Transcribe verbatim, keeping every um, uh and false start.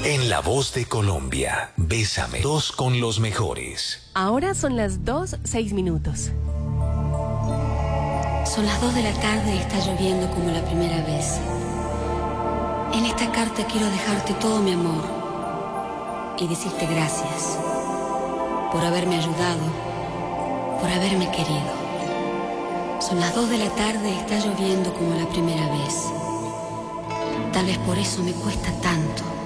En La Voz de Colombia, Bésame, dos con los mejores. Ahora son las dos, seis minutos. Son las dos de la tarde y está lloviendo como la primera vez. En esta carta quiero dejarte todo mi amor y decirte gracias por haberme ayudado, por haberme querido. Son las dos de la tarde y está lloviendo como la primera vez. Tal vez por eso me cuesta tanto